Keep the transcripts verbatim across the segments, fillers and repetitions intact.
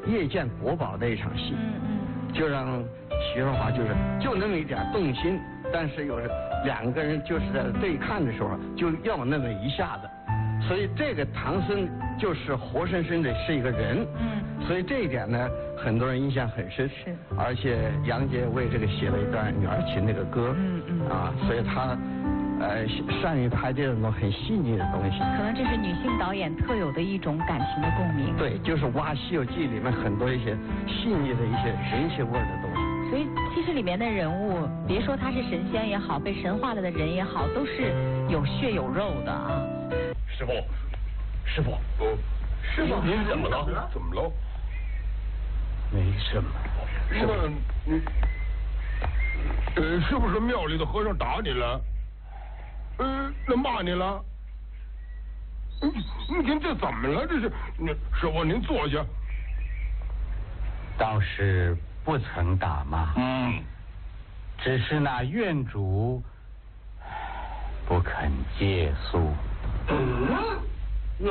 夜见国宝的一场戏， 嗯嗯， 就让徐少华就是就那么一点动心，但是有时两个人就是在对看的时候就要那么一下子，所以这个唐僧就是活生生的是一个人， 嗯， 所以这一点呢，很多人印象很深。 是， 而且杨洁为这个写了一段女儿情那个歌， 嗯嗯， 啊，所以他呃善于拍这种很细腻的东西。 可能这是女性导演特有的一种感情的共鸣。 对，就是挖《西游记》里面很多一些细腻的一些人情味的东西。 所以其实里面的人物，别说他是神仙也好，被神化了的人也好，都是有血有肉的啊。 师傅，师傅，哦， 师傅， 您怎么了？怎么了？ 没什么。 那你，呃，是不是庙里的和尚打你了？呃，那骂你了？嗯，您这怎么了？这是，那师傅您坐下。 倒是不曾打骂， 嗯， 只是那院主不肯借宿。 嗯，那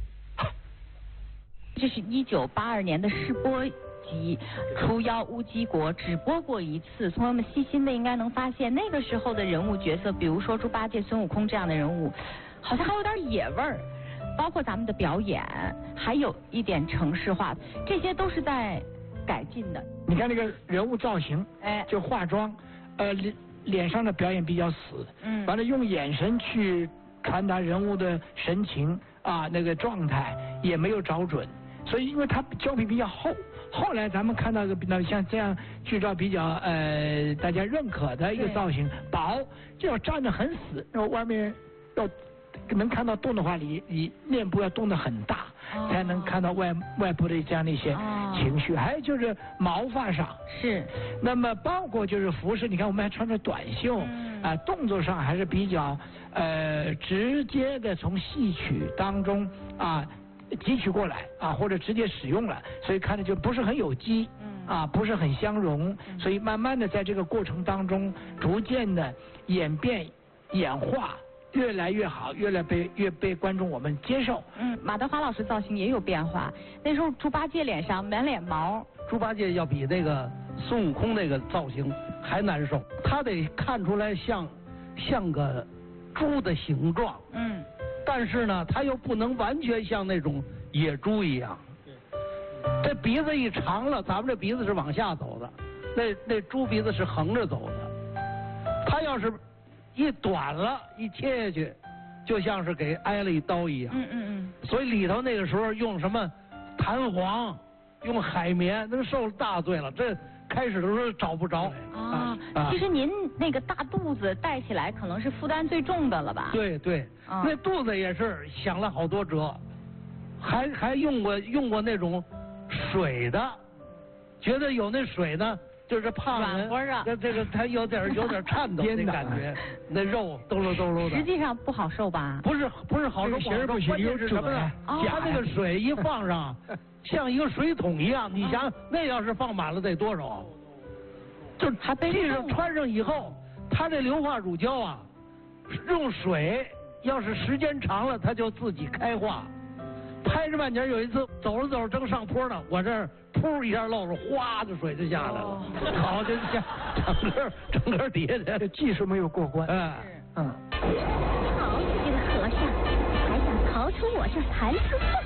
这是一九八二年的试播集《除妖乌鸡国》，只播过一次。从我们细心的应该能发现，那个时候的人物角色，比如说猪八戒、孙悟空这样的人物，好像还有点野味儿。包括咱们的表演，还有一点城市化，这些都是在改进的。 你看那个人物造型， 哎， 就化妆，呃，脸脸上的表演比较死， 嗯， 完了用眼神去传达人物的神情啊，那个状态也没有找准，所以因为他胶皮比较厚，后来咱们看到个比较像这样剧照比较呃大家认可的一个造型，薄就要站得很死，然后外面要能看到洞的话，你你面部要动得很大， 哦， 才能看到外外部的这样的一些情绪。哦，还有就是毛发上是， 那么包括就是服饰，你看我们还穿着短袖，嗯，啊，动作上还是比较呃直接的从戏曲当中啊汲取过来啊，或者直接使用了，所以看着就不是很有机，嗯，啊，不是很相容，嗯，所以慢慢的在这个过程当中，逐渐的演变演化。越来越好，越来被越被观众我们接受。 嗯，马德华老师造型也有变化。那时候猪八戒脸上满脸毛， 猪八戒要比那个孙悟空那个造型还难受，他得看出来像像个猪的形状。 嗯， 但是呢，他又不能完全像那种野猪一样。这鼻子一长了，咱们这鼻子是往下走的，那那猪鼻子是横着走的。他要是一短了，一切下去，就像是给挨了一刀一样。 嗯嗯嗯。 所以里头那个时候用什么弹簧，用海绵，那受了大罪了。这开始的时候找不着。 啊，啊其实您那个大肚子带起来，可能是负担最重的了吧？ 对对，啊，那肚子也是想了好多辙，还还用过用过那种水的，觉得有那水呢。就是胖人，这这个他有点有点颤抖的感觉，那肉抖噜抖噜的。 实际上不好受吧？ 不是不是好受， 不好受， 关键是什么呢？他那个水一放上，像一个水桶一样，你想那要是放满了得多少？就他系上穿上以后，他这硫化乳胶啊，用水要是时间长了，它就自己开化。拍着半截，有一次走着走着正上坡呢，我这儿噗一下漏了，哗的水就下来了，好就下整个整个底下这技术没有过关。 哎， 嗯。 好你这个和尚，还想逃出我这蚕丝缝？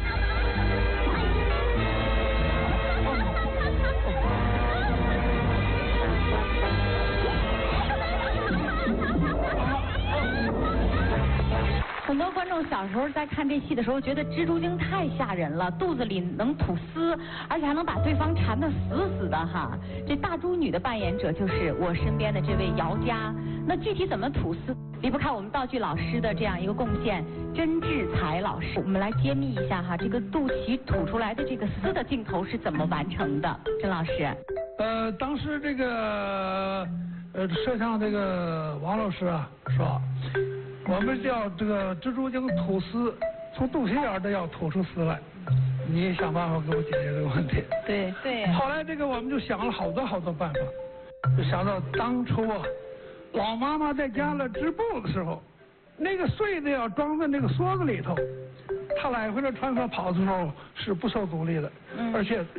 很多观众小时候在看这戏的时候，觉得蜘蛛精太吓人了，肚子里能吐丝，而且还能把对方缠得死死的哈。这大猪女的扮演者就是我身边的这位姚佳。那具体怎么吐丝，离不开我们道具老师的这样一个贡献，甄志才老师。我们来揭秘一下哈，这个肚脐吐出来的这个丝的镜头是怎么完成的？甄老师。 呃，当时这个呃摄像这个王老师啊说。我们叫这个蜘蛛精吐丝，从肚脐眼都要吐出丝来，你想办法给我解决这个问题。 对对。 后来这个我们就想了好多好多办法，就想到当初啊，老妈妈在家里织布的时候，那个穗子要装在那个梭子里头，她来回的穿梭跑的时候是不受阻力的，嗯、而且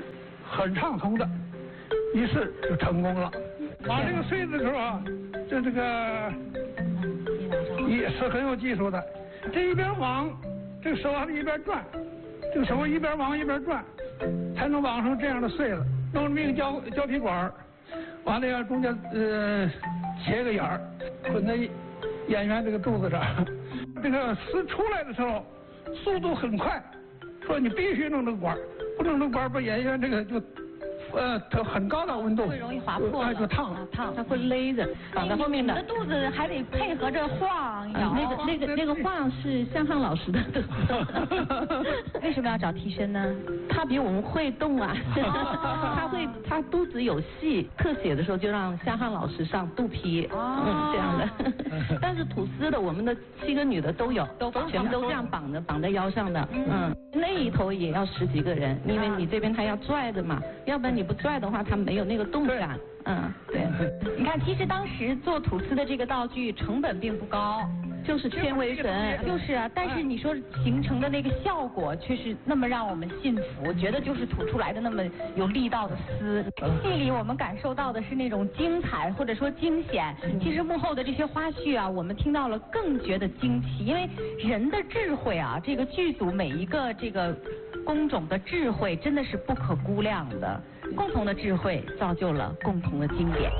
很畅通的，于是就成功了。绑这个穗子的时候啊，这这个也是很有技术的。这一边网，这个手还得一边转，这个手一边网一边转，才能网上这样的穗子。弄这么一个胶胶皮管，完了要中间呃切个眼儿，捆在演员这个肚子上。这个丝出来的时候，速度很快，说你必须弄这个管，不弄这个管，把演员这个就。呃，它很高的温度会容易划破， 哎，就烫了，烫， 它会勒着，绑在后面的。 你的肚子还得配合着晃， 呃、那个那个那个晃是向汉老师的。 为什么要找替身呢？ 他比我们会动啊，他会他肚子有戏，特写的时候就让向汉老师上肚皮， 哦、 嗯这样的。但是吐丝的我们的七个女的都有， 都全部都这样绑的，绑在腰上的，嗯，那一头也要十几个人，因为你这边他要拽的嘛，要不然你不拽的话，它没有那个动感。嗯，对。 你看，其实当时做吐丝的这个道具成本并不高， 就是纤维绳， 就是啊。但是你说形成的那个效果却是那么让我们信服，觉得就是吐出来的那么有力道的丝。戏里我们感受到的是那种精彩或者说惊险，其实幕后的这些花絮啊，我们听到了更觉得惊奇，因为人的智慧啊，这个剧组每一个这个工种的智慧真的是不可估量的。共同的智慧造就了共同的经典。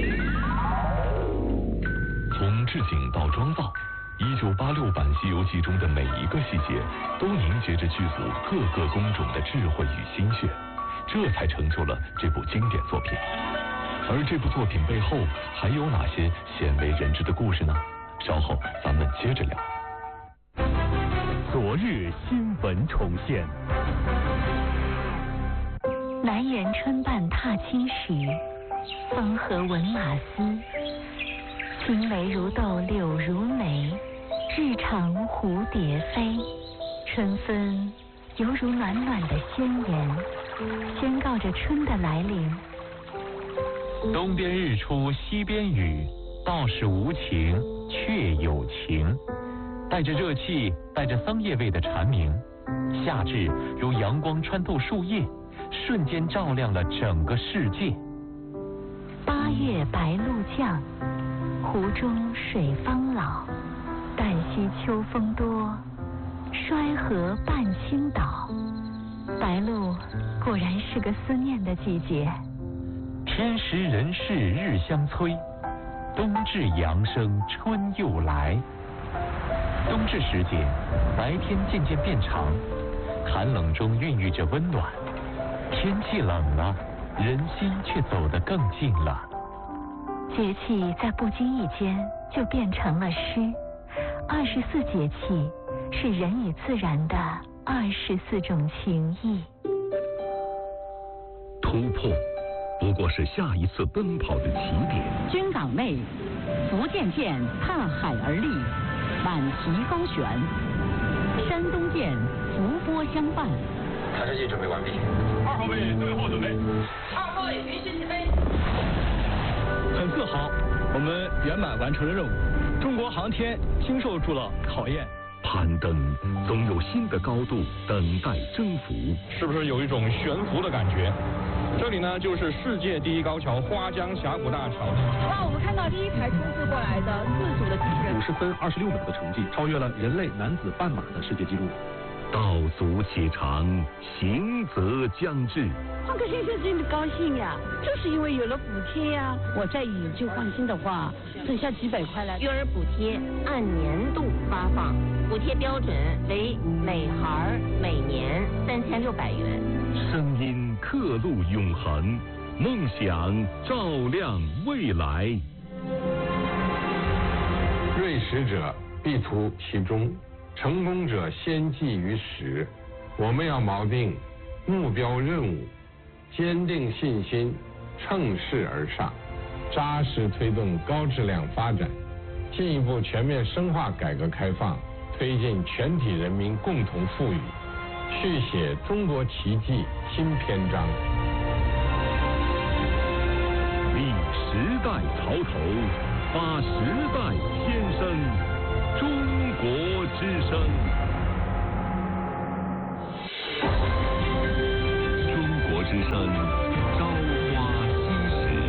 从置景到妆造，一九八六版《西游记》中的每一个细节，都凝结着剧组各个工种的智慧与心血，这才成就了这部经典作品。而这部作品背后还有哪些鲜为人知的故事呢？稍后咱们接着聊。 昨日新闻重现。 南园春半踏青时，风和闻马嘶。青梅如豆柳如眉，日长蝴蝶飞。春分犹如暖暖的宣言，宣告着春的来临。 东边日出西边雨，道是无晴却有晴。带着热气，带着桑叶味的蝉鸣，夏至如阳光穿透树叶，瞬间照亮了整个世界。 八月白露降，湖中水方老。旦夕秋风多，衰河半倾倒。白露果然是个思念的季节。 天时人事日相催，冬至阳生春又来。冬至时节，白天渐渐变长，寒冷中孕育着温暖。天气冷了，人心却走得更近了。 节气在不经意间就变成了诗。二十四节气是人与自然的二十四种情谊。 突破不过是下一次奔跑的起点。 军港内，福建舰踏海而立，满旗高悬；山东舰伏波相伴。 探测器准备完毕。 二号位最后准备。 二号位允许起飞。 很自豪，我们圆满完成了任务。中国航天经受住了考验。 攀登总有新的高度等待征服。 是不是有一种悬浮的感觉？这里呢，就是世界第一高桥花江峡谷大桥。 哇，我们看到第一台冲刺过来的自主的机器人， 五十分二十六秒的成绩，超越了人类男子半马的世界纪录。 道阻且长，行则将至。 换个先生真的高兴呀，就是因为有了补贴呀。我再以旧换新的话，省下几百块来。 育儿补贴按年度发放，补贴标准为每孩每年三千六百元。 声音刻录永恒，梦想照亮未来。 锐识者必图其中，成功者先记于始。我们要锚定目标任务，坚定信心，乘势而上，扎实推动高质量发展，进一步全面深化改革开放，推进全体人民共同富裕，续写中国奇迹新篇章。 立时代潮头，发时代先声，中国之声。中国之之声《朝花夕拾》。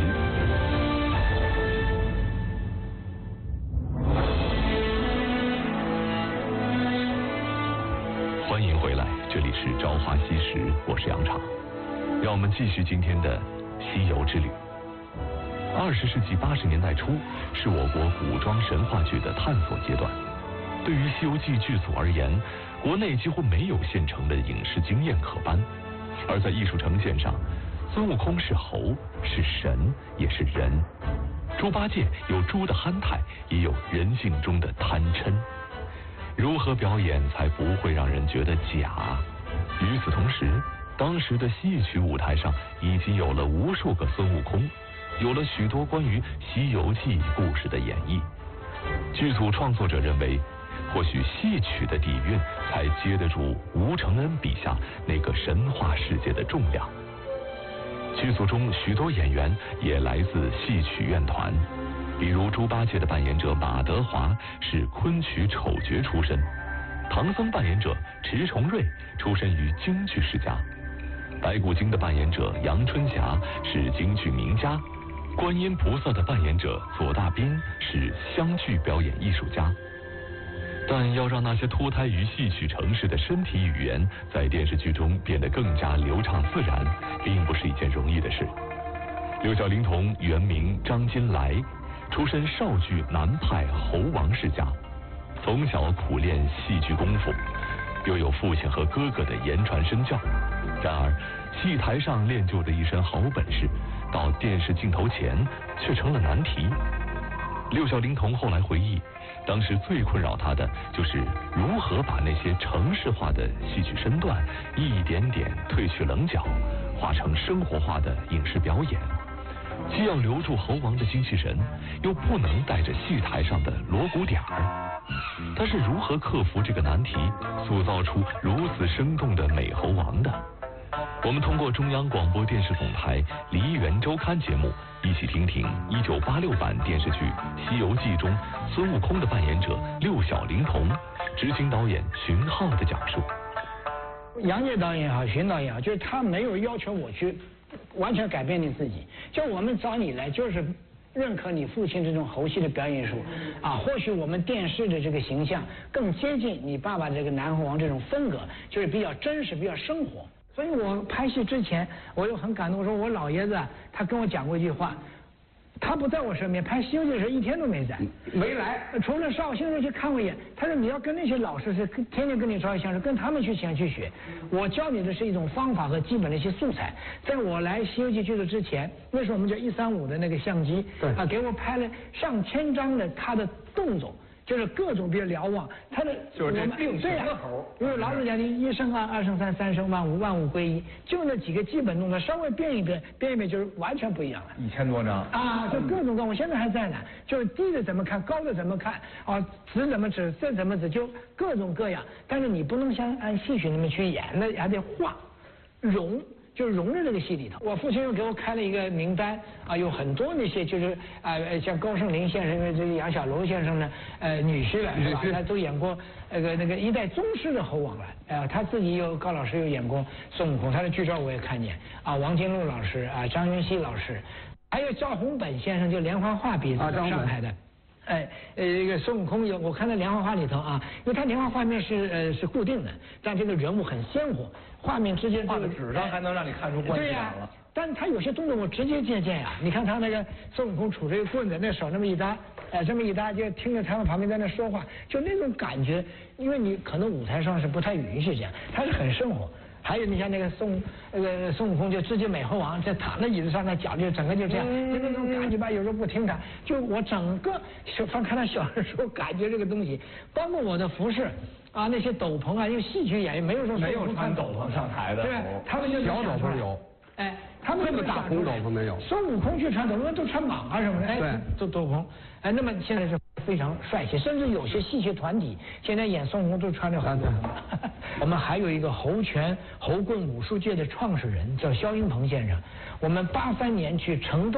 欢迎回来，这里是《朝花夕拾》，我是杨畅。让我们继续今天的西游之旅。二十世纪八十年代初，是我国古装神话剧的探索阶段。对于《西游记》剧组而言，国内几乎没有现成的影视经验可搬，而在艺术呈现上，孙悟空是猴，是神，也是人；猪八戒有猪的憨态，也有人性中的贪嗔。如何表演才不会让人觉得假？与此同时，当时的戏曲舞台上已经有了无数个孙悟空，有了许多关于《西游记》故事的演绎。剧组创作者认为，或许戏曲的底蕴才接得住吴承恩笔下那个神话世界的重量。剧组中许多演员也来自戏曲院团，比如猪八戒的扮演者马德华是昆曲丑角出身，唐僧扮演者迟重瑞出身于京剧世家，白骨精的扮演者杨春霞是京剧名家，观音菩萨的扮演者左大斌是湘剧表演艺术家。但要让那些脱胎于戏曲城市的身体语言在电视剧中变得更加流畅自然，并不是一件容易的事。六小龄童原名张金来，出身绍剧南派侯王世家，从小苦练戏剧功夫，又有父亲和哥哥的言传身教。然而戏台上练就的一身好本事，到电视镜头前却成了难题。六小龄童后来回忆，当时最困扰他的就是如何把那些程式化的戏曲身段一点点褪去棱角，化成生活化的影视表演，既要留住猴王的精气神，又不能带着戏台上的锣鼓点儿。他是如何克服这个难题，塑造出如此生动的美猴王的？我们通过中央广播电视总台梨园周刊节目，一起听听一九八六版电视剧《西游记》中孙悟空的扮演者六小龄童，执行导演荀浩的讲述。 杨洁导演也好，荀导演也好，就是他没有要求我去完全改变你自己，就我们找你来就是认可你父亲这种猴戏的表演艺术啊，或许我们电视的这个形象更接近你爸爸这个南猴王这种风格，就是比较真实，比较生活。所以我拍戏之前，我又很感动，我说我老爷子他跟我讲过一句话，他不在我身边，拍《西游记》的时候一天都没在，没来，除了绍兴人去看我一眼。他说你要跟那些老师是天天跟你朝夕相处，跟他们去前去学。我教你的是一种方法和基本的一些素材。在我来《西游记》剧组之前，那时候我们叫一三五的那个相机，啊，给我拍了上千张的他的动作。就是各种别瞭望，他的就是这病对呀，因为老子讲的一生二，二生三，三生万物，万物归一，就那几个基本动作，稍微变一变，变一变就是完全不一样了。 一千多张啊，就各种各，我现在还在呢，就是低的怎么看，高的怎么看，啊，直怎么指，这怎么指，就各种各样。但是你不能像按戏曲那么去演，那还得画，融。就是融入这个戏里头。我父亲又给我开了一个名单啊，有很多那些就是啊、呃，像高胜林先生，因为这个杨小楼先生呢，呃，女婿了是吧？他都演过那个那个一代宗师的猴王了。呃，他自己有高老师又演过孙悟空，他的剧照我也看见啊，王金禄老师啊，张云熙老师，还有赵宏本先生，就连环画笔啊，上海的。哎，呃，这个孙悟空有，我看到连环画里头啊，因为他连环画面是呃是固定的，但这个人物很鲜活，画面之间画在纸上还能让你看出关系感了。 但是他有些动作我直接借鉴呀，你看他那个孙悟空杵着一个棍子，那手那么一搭，哎、呃，这么一搭，就听着他们旁边在那说话，就那种感觉，因为你可能舞台上是不太允许这样，他是很生活。还有你像那个孙那个孙悟空就直接美猴王，在躺在椅子上，那脚就整个就这样，就那种感觉吧。有时候不听他，就我整个小翻看他小的时候，感觉这个东西，包括我的服饰啊，那些斗篷啊，因为戏曲演员没有说没有穿斗篷上台的， 对，他们就小斗篷有， 哎，他们这么大红斗篷没有。 孙悟空去穿斗篷都穿蟒啊什么的，哎，都斗篷，哎，那么现在是非常帅气，甚至有些戏曲团体现在演孙悟空都穿着猴斗篷。我们还有一个猴拳猴棍武术界的创始人叫肖英鹏先生，我们八三年去成都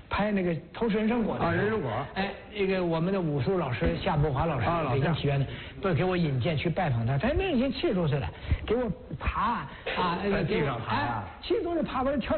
拍那个偷吃人参果的啊，人参果。 哎，那个我们的武术老师夏伯华老师，北京起源的，不是给我引荐去拜访他，他那已经七十多岁了，给我爬啊， 在地上爬啊， 七十多岁爬完跳。